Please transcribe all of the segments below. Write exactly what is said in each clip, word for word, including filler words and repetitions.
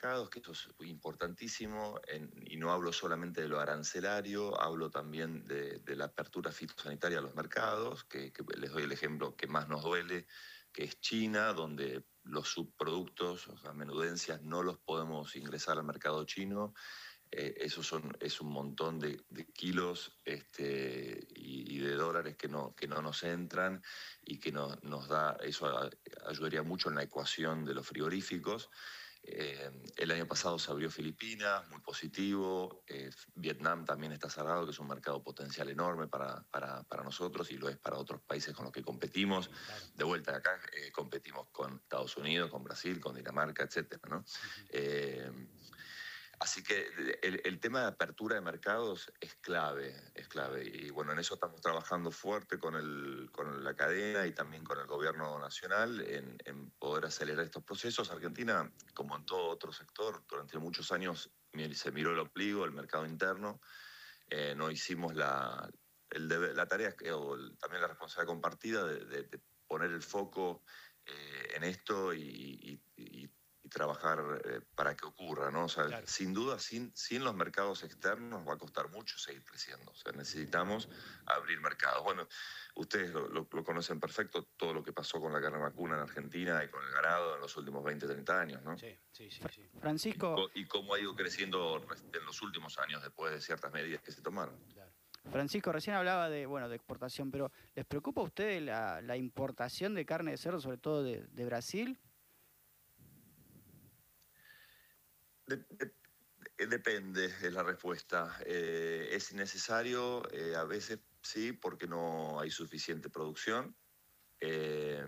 mercados, que eso es importantísimo, en, y no hablo solamente de lo arancelario, hablo también de, de la apertura fitosanitaria a los mercados, que, que les doy el ejemplo que más nos duele, que es China, donde los subproductos, o sea, menudencias, no los podemos ingresar al mercado chino. Eh, eso son, es un montón de, de kilos este, y, y de dólares que no, que no nos entran y que no, nos da, eso a, ayudaría mucho en la ecuación de los frigoríficos. Eh, el año pasado se abrió Filipinas, muy positivo. Eh, Vietnam también está cerrado, que es un mercado potencial enorme para, para, para nosotros y lo es para otros países con los que competimos. Claro. De vuelta acá eh, competimos con Estados Unidos, con Brasil, con Dinamarca, etcétera, ¿no? Uh-huh. eh, Así que el, el tema de apertura de mercados es clave, es clave. Y bueno, en eso estamos trabajando fuerte con, el, con la cadena y también con el gobierno nacional en, en poder acelerar estos procesos. Argentina, como en todo otro sector, durante muchos años se miró el ombligo, el mercado interno. Eh, no hicimos la, el debe, la tarea o el, también la responsabilidad compartida de, de, de poner el foco eh, en esto y, y, y y trabajar eh, para que ocurra, ¿no? O sea, claro. Sin duda, sin, sin los mercados externos va a costar mucho seguir creciendo. O sea, necesitamos abrir mercados. Bueno, ustedes lo, lo, lo conocen perfecto, todo lo que pasó con la carne vacuna en Argentina y con el ganado en los últimos veinte, treinta años, ¿no? Sí, sí, sí. sí. Francisco... Y, y cómo ha ido creciendo en los últimos años después de ciertas medidas que se tomaron. Claro. Francisco, recién hablaba de, bueno, de exportación, pero ¿les preocupa a ustedes la, la importación de carne de cerdo, sobre todo de, de Brasil? De, de, depende, es la respuesta. Eh, es innecesario, eh, a veces sí, porque no hay suficiente producción. Eh,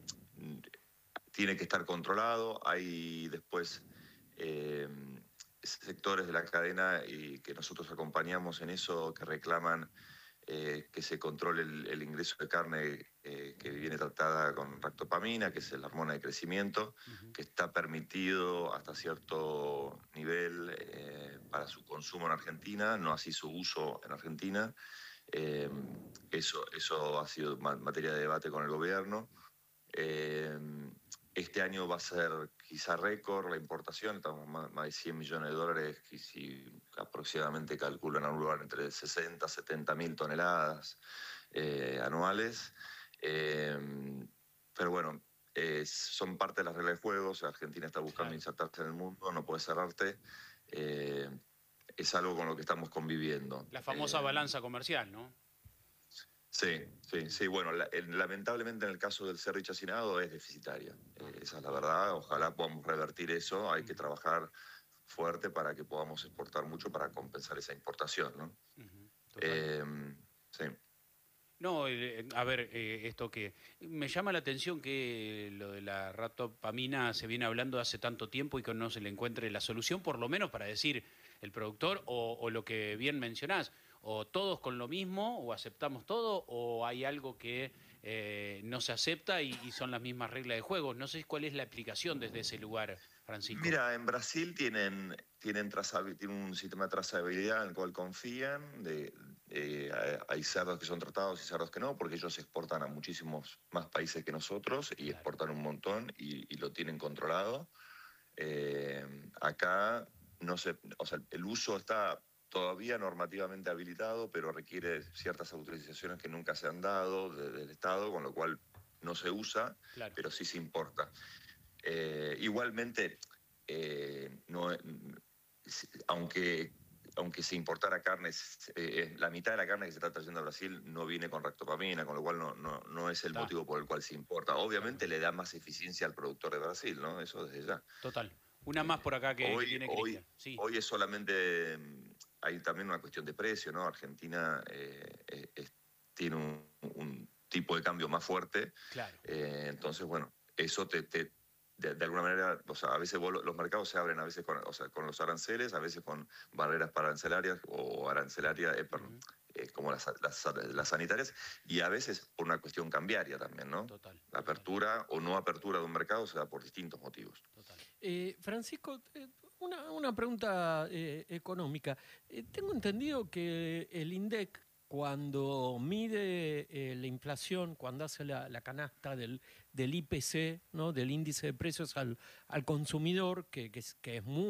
tiene que estar controlado. Hay después eh, sectores de la cadena y que nosotros acompañamos en eso, que reclaman eh, que se controle el, el ingreso de carne eh, que viene tratada con ractopamina, que es la hormona de crecimiento, uh-huh. que está permitido hasta cierto nivel eh, para su consumo en Argentina, no así su uso en Argentina. Eh, eso, eso ha sido materia de debate con el gobierno. Eh, este año va a ser quizá récord la importación, estamos más, más de cien millones de dólares, y si aproximadamente calculan a un lugar entre sesenta, setenta mil toneladas eh, anuales. Eh, pero bueno, eh, son parte de las reglas de juego. O sea, Argentina está buscando claro. insertarse en el mundo, no puede cerrarte. Eh, es algo con lo que estamos conviviendo. La famosa eh, balanza comercial, ¿no? Sí, sí, sí. Bueno, la, el, lamentablemente en el caso del cerdo chacinado es deficitaria. Eh, esa es la verdad. Ojalá podamos revertir eso. Hay que trabajar fuerte para que podamos exportar mucho para compensar esa importación, ¿no? Uh-huh. eh, sí. No, eh, a ver, eh, esto que me llama la atención que lo de la ractopamina se viene hablando hace tanto tiempo y que no se le encuentre la solución, por lo menos para decir el productor o, o lo que bien mencionás, o todos con lo mismo, o aceptamos todo, o hay algo que eh, no se acepta y, y son las mismas reglas de juego. No sé cuál es la aplicación desde ese lugar, Francisco. Mira, en Brasil tienen, tienen, tienen un sistema de trazabilidad en el cual confían. De, eh, hay cerdos que son tratados y cerdos que no, porque ellos exportan a muchísimos más países que nosotros y claro. exportan un montón y, y lo tienen controlado. Eh, acá, no sé, o sea, el uso está todavía normativamente habilitado, pero requiere ciertas autorizaciones que nunca se han dado desde del Estado, con lo cual no se usa, claro. pero sí se importa. Eh, igualmente, eh, no, aunque, aunque se importara carne, eh, la mitad de la carne que se está trayendo a Brasil no viene con ractopamina, con lo cual no, no, no es el está. motivo por el cual se importa. Obviamente claro. le da más eficiencia al productor de Brasil, ¿no? Eso desde ya. Total. Una más por acá que, hoy, que tiene Cristian. Hoy, sí. hoy es solamente, hay también una cuestión de precio, ¿no? Argentina eh, eh, tiene un, un tipo de cambio más fuerte. Claro. Eh, entonces, bueno, eso te... te De, de alguna manera, o sea, a veces vos, los mercados se abren a veces con, o sea, con los aranceles, a veces con barreras para arancelarias o arancelarias, eh, uh-huh. eh, como las, las, las sanitarias, y a veces por una cuestión cambiaria también, ¿no? Total. La apertura total. o no apertura de un mercado se da por distintos motivos. Total. Eh, Francisco, eh, una, una pregunta eh, económica. Eh, tengo entendido que el INDEC cuando mide eh, la inflación, cuando hace la, la canasta del, del I P C, ¿no? Del índice de precios al, al consumidor, que, que es, que es muy